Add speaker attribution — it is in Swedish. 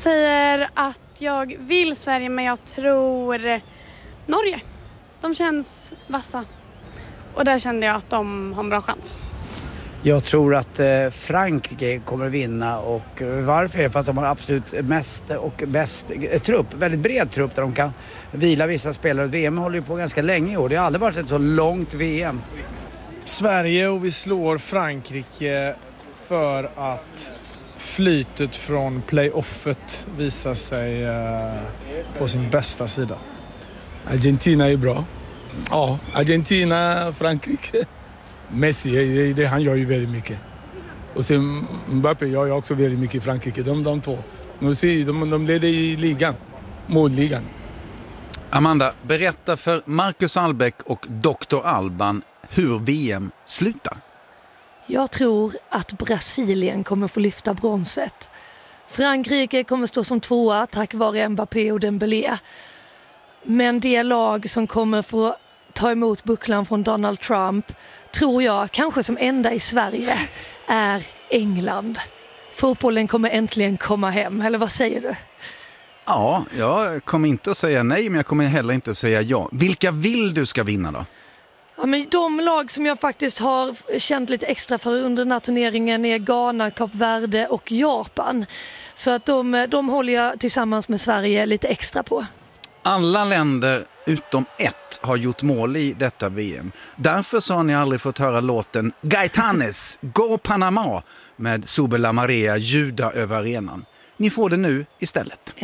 Speaker 1: säger att jag vill Sverige, men jag tror Norge. De känns vassa. Och där kände jag att de har en bra chans.
Speaker 2: Jag tror att Frankrike kommer att vinna, och varför är det? För att de har absolut mest och bäst trupp, väldigt bred trupp där de kan vila vissa spelare. VM håller ju på ganska länge i år, det har aldrig varit ett så långt VM.
Speaker 3: Sverige, och vi slår Frankrike för att flytet från playoffet visar sig på sin bästa sida.
Speaker 4: Argentina är bra. Ja, Argentina, Frankrike. Messi, han gör ju väldigt mycket. Och sen Mbappé gör ju också väldigt mycket i Frankrike. De två. De leder i ligan. Målligan.
Speaker 5: Amanda, berätta för Marcus Albeck och Dr. Alban hur VM slutar.
Speaker 6: Jag tror att Brasilien kommer få lyfta bronset. Frankrike kommer stå som tvåa tack vare Mbappé och Dembélé. Men det lag som kommer få ta emot bucklan från Donald Trump, tror jag, kanske som enda i Sverige, är England. Fotbollen kommer äntligen komma hem, eller vad säger du?
Speaker 5: Ja, jag kommer inte att säga nej, men jag kommer heller inte att säga ja. Vilka vill du ska vinna då?
Speaker 6: Ja, men de lag som jag faktiskt har känt lite extra för under den här turneringen är Ghana, Kap Verde och Japan. Så att de håller jag tillsammans med Sverige lite extra på.
Speaker 5: Alla länder utom ett har gjort mål i detta VM. Därför så har ni aldrig fått höra låten Gaitanes, Go Panama med Subela Marea ljuda över arenan. Ni får det nu istället.